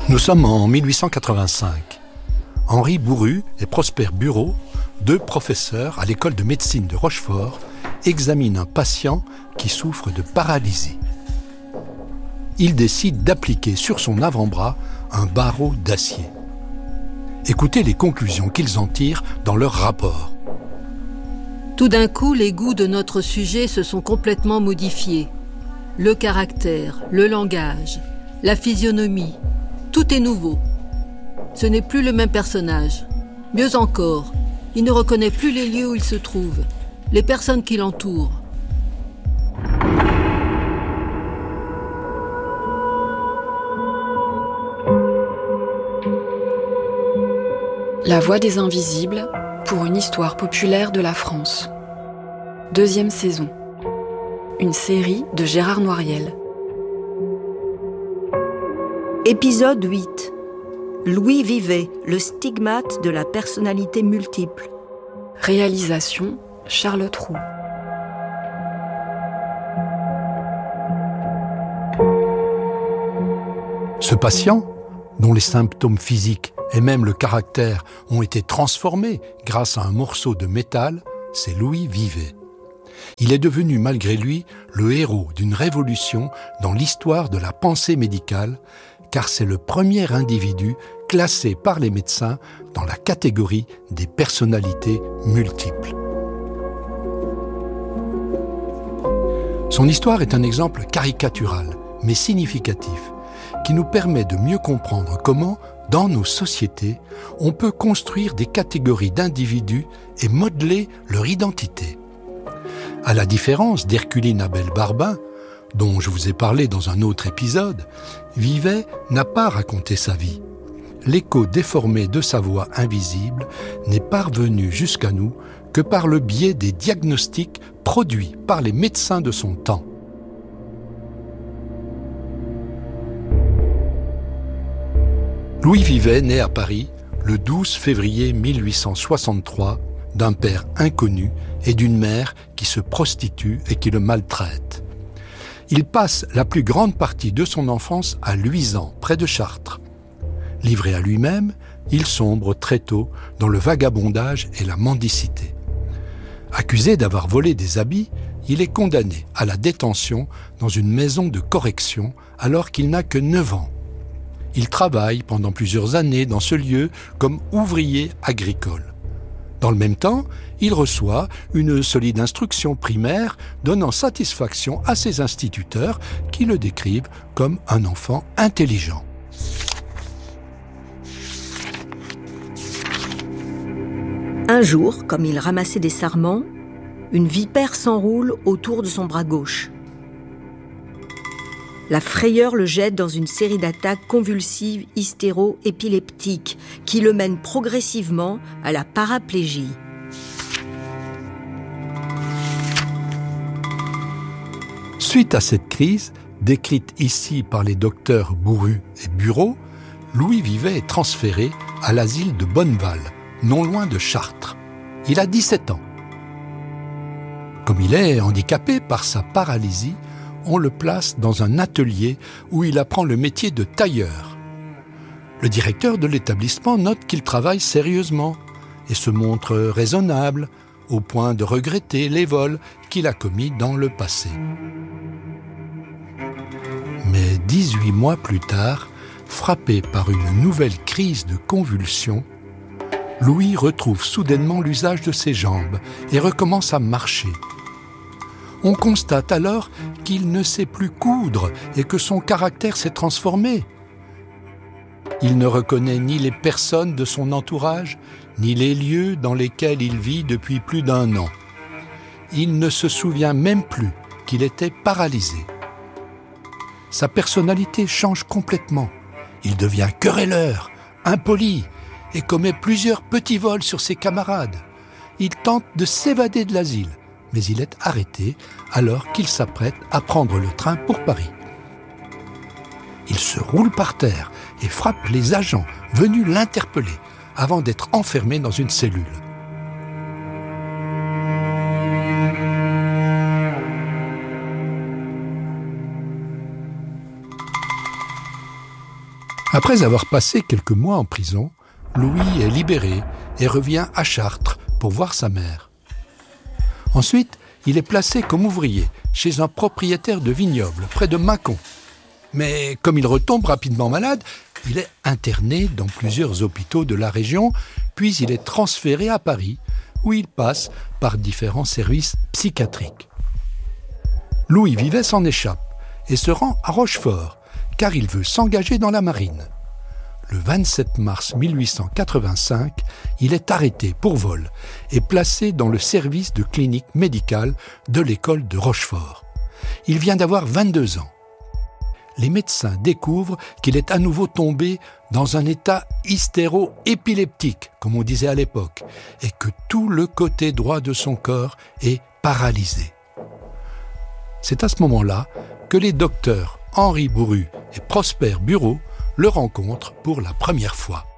Nous sommes en 1885. Henri Bourru et Prosper Bureau, deux professeurs à l'école de médecine de Rochefort, examinent un patient qui souffre de paralysie. Ils décident d'appliquer sur son avant-bras un barreau d'acier. Écoutez les conclusions qu'ils en tirent dans leur rapport. Tout d'un coup, les goûts de notre sujet se sont complètement modifiés. Le caractère, le langage, la physionomie, tout est nouveau. Ce n'est plus le même personnage. Mieux encore, il ne reconnaît plus les lieux où il se trouve, les personnes qui l'entourent. La Voix des Invisibles pour une histoire populaire de la France. 2e saison. Une série de Gérard Noiriel. Épisode 8. Louis Vivet, le stigmate de la personnalité multiple. Réalisation Charlotte Roux. Ce patient, dont les symptômes physiques et même le caractère ont été transformés grâce à un morceau de métal, c'est Louis Vivet. Il est devenu malgré lui le héros d'une révolution dans l'histoire de la pensée médicale, car c'est le premier individu classé par les médecins dans la catégorie des personnalités multiples. Son histoire est un exemple caricatural, mais significatif, qui nous permet de mieux comprendre comment, dans nos sociétés, on peut construire des catégories d'individus et modeler leur identité. À la différence d'Herculine Abel Barbin, dont je vous ai parlé dans un autre épisode, Vivet n'a pas raconté sa vie. L'écho déformé de sa voix invisible n'est parvenu jusqu'à nous que par le biais des diagnostics produits par les médecins de son temps. Louis Vivet naît à Paris le 12 février 1863 d'un père inconnu et d'une mère qui se prostitue et qui le maltraite. Il passe la plus grande partie de son enfance à Luisan, près de Chartres. Livré à lui-même, il sombre très tôt dans le vagabondage et la mendicité. Accusé d'avoir volé des habits, il est condamné à la détention dans une maison de correction alors qu'il n'a que 9 ans. Il travaille pendant plusieurs années dans ce lieu comme ouvrier agricole. Dans le même temps, il reçoit une solide instruction primaire donnant satisfaction à ses instituteurs qui le décrivent comme un enfant intelligent. Un jour, comme il ramassait des sarments, une vipère s'enroule autour de son bras gauche. La frayeur le jette dans une série d'attaques convulsives hystéro-épileptiques qui le mènent progressivement à la paraplégie. Suite à cette crise, décrite ici par les docteurs Bourru et Bureau, Louis Vivet est transféré à l'asile de Bonneval, non loin de Chartres. Il a 17 ans. Comme il est handicapé par sa paralysie, on le place dans un atelier où il apprend le métier de tailleur. Le directeur de l'établissement note qu'il travaille sérieusement et se montre raisonnable, au point de regretter les vols qu'il a commis dans le passé. Mais 18 mois plus tard, frappé par une nouvelle crise de convulsions, Louis retrouve soudainement l'usage de ses jambes et recommence à marcher. On constate alors qu'il ne sait plus coudre et que son caractère s'est transformé. Il ne reconnaît ni les personnes de son entourage, ni les lieux dans lesquels il vit depuis plus d'1 an. Il ne se souvient même plus qu'il était paralysé. Sa personnalité change complètement. Il devient querelleur, impoli et commet plusieurs petits vols sur ses camarades. Il tente de s'évader de l'asile, mais il est arrêté alors qu'il s'apprête à prendre le train pour Paris. Il se roule par terre et frappe les agents venus l'interpeller avant d'être enfermé dans une cellule. Après avoir passé quelques mois en prison, Louis est libéré et revient à Chartres pour voir sa mère. Ensuite, il est placé comme ouvrier chez un propriétaire de vignoble près de Mâcon. Mais comme il retombe rapidement malade, il est interné dans plusieurs hôpitaux de la région, puis il est transféré à Paris, où il passe par différents services psychiatriques. Louis Vivet s'en échappe et se rend à Rochefort, car il veut s'engager dans la marine. Le 27 mars 1885, il est arrêté pour vol et placé dans le service de clinique médicale de l'école de Rochefort. Il vient d'avoir 22 ans. Les médecins découvrent qu'il est à nouveau tombé dans un état hystéro-épileptique, comme on disait à l'époque, et que tout le côté droit de son corps est paralysé. C'est à ce moment-là que les docteurs Henri Bourru et Prosper Bureau le rencontrent pour la première fois.